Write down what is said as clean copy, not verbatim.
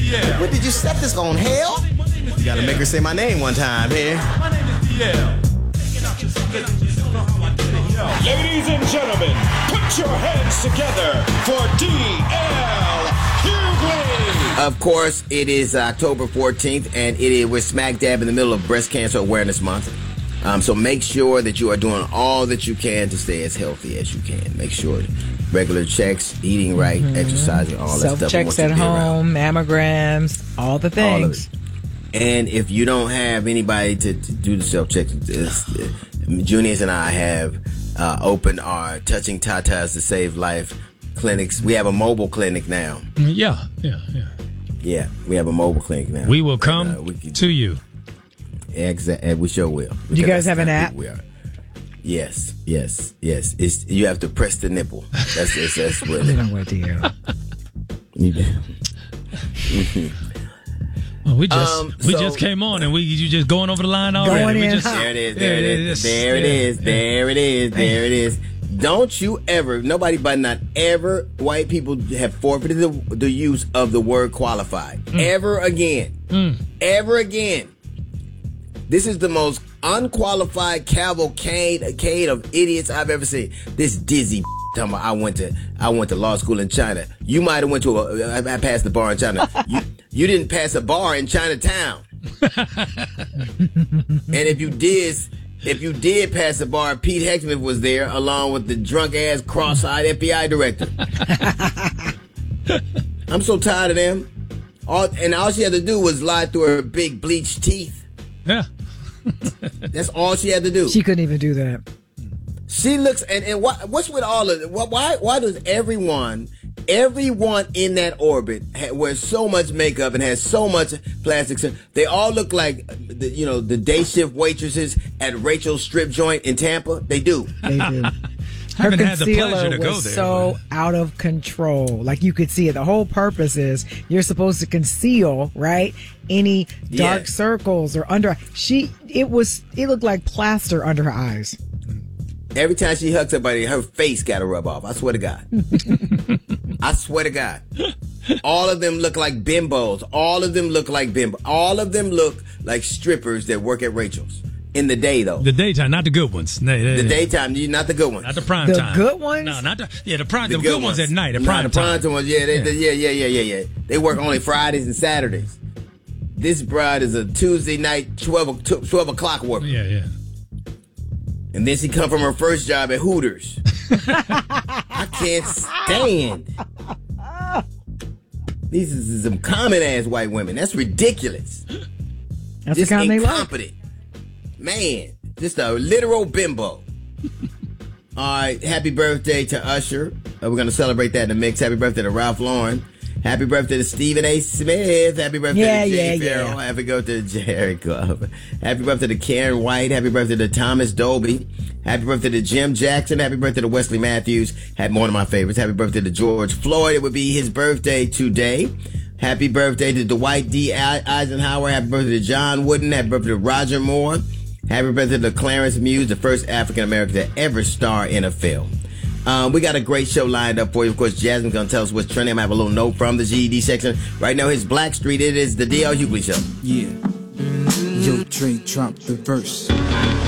What did you set this on, hell? You gotta make her say my name one time here. Ladies and gentlemen, put your hands together for D.L. Hughley. Of course, it is October 14th, and we're smack dab in the middle of Breast Cancer Awareness Month. So make sure that you are doing all that you can to stay as healthy as you can. Make sure regular checks, eating right, exercising, all that stuff. Self-checks at home, mammograms, all the things. All of it. And if you don't have anybody to do the self-checks, Juniors and I have opened our Touching Tatas to Save Life clinics. We have a mobile clinic now. Yeah, we have a mobile clinic now. We will come to you. Exactly, we sure will. Do you guys have an app? Yes. You have to press the nipple. That's what. I don't want to hear. Well, we just came on and you just going over the line already. There it is. Don't you ever, nobody but not ever, white people have forfeited the use of the word qualified. Ever again. Ever again. This is the most unqualified cavalcade of idiots I've ever seen. This dizzy talking about I went to law school in China. You might have went to I passed the bar in China. You didn't pass a bar in Chinatown. And if you did pass a bar, Pete Hecksman was there along with the drunk ass cross-eyed FBI director. I'm so tired of them. All she had to do was lie through her big bleached teeth. Yeah. That's all she had to do. She couldn't even do that. She looks and what's with all of it? Why does everyone in that orbit wears so much makeup and has so much plastic? They all look like the day shift waitresses at Rachel's strip joint in Tampa. They do. They do. Her concealer was so out of control. Like you could see it. The whole purpose is you're supposed to conceal, right? Any dark circles or under. It looked like plaster under her eyes. Every time she hugs somebody, her face got to rub off. I swear to God. I swear to God. All of them look like bimbos. All of them look like strippers that work at Rachel's. In the day, though. The daytime, not the good ones. The daytime, not the good ones. Not the prime time. The good ones? No, not the good ones at night. The prime ones, yeah. They work only Fridays and Saturdays. This bride is a Tuesday night, 12 o'clock worker. Yeah. And then she come from her first job at Hooters. I can't stand. These is some common ass white women. That's ridiculous. That's just the kind incompetent. Man, just a literal bimbo. All right, happy birthday to Usher. We're going to celebrate that in the mix. Happy birthday to Ralph Lauren. Happy birthday to Stephen A. Smith. Happy birthday to Jay Farrell. Happy birthday to Jerry Club. Happy birthday to Karen White. Happy birthday to Thomas Dolby. Happy birthday to Jim Jackson. Happy birthday to Wesley Matthews. One of my favorites. Happy birthday to George Floyd. It would be his birthday today. Happy birthday to Dwight D. Eisenhower. Happy birthday to John Wooden. Happy birthday to Roger Moore. Happy birthday to Clarence Muse, the first African-American to ever star in a film. We got a great show lined up for you. Of course, Jasmine's going to tell us what's trending. I'm going to have a little note from the GED section. Right now, it's Blackstreet. It is the D.L. Hughley Show. Yeah. Yo, Dre dropped the verse.